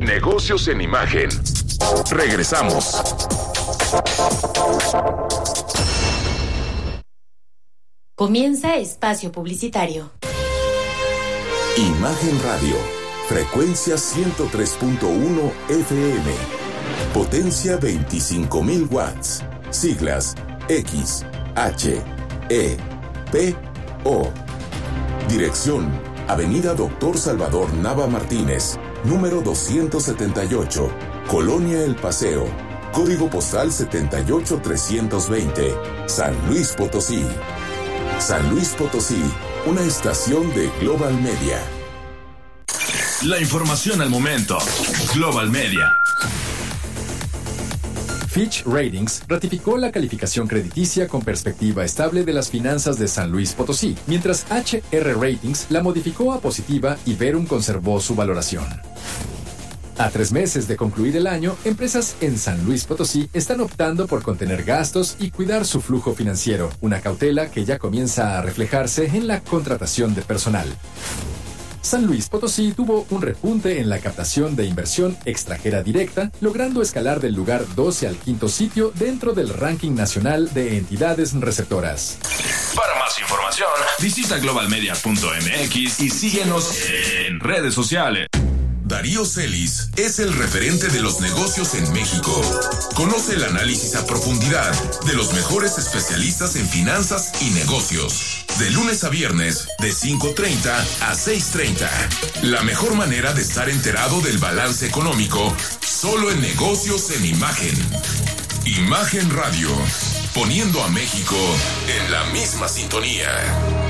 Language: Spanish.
Negocios en Imagen. Regresamos. Comienza espacio publicitario. Imagen Radio, frecuencia 103.1 FM, potencia 25.000 watts, siglas X, H, E, P, O. Dirección, Avenida Doctor Salvador Nava Martínez, número 278, Colonia El Paseo, código postal 78320, San Luis Potosí. San Luis Potosí, una estación de Global Media. La información al momento. Global Media. Fitch Ratings ratificó la calificación crediticia con perspectiva estable de las finanzas de San Luis Potosí, mientras HR Ratings la modificó a positiva y Verum conservó su valoración. A 3 meses de concluir el año, empresas en San Luis Potosí están optando por contener gastos y cuidar su flujo financiero, una cautela que ya comienza a reflejarse en la contratación de personal. San Luis Potosí tuvo un repunte en la captación de inversión extranjera directa, logrando escalar del lugar 12 al 5º sitio dentro del ranking nacional de entidades receptoras. Para más información, visita globalmedia.mx y síguenos en redes sociales. Darío Celis es el referente de los negocios en México. Conoce el análisis a profundidad de los mejores especialistas en finanzas y negocios. De lunes a viernes, de 5:30 a 6:30. La mejor manera de estar enterado del balance económico, solo en Negocios en Imagen. Imagen Radio, poniendo a México en la misma sintonía.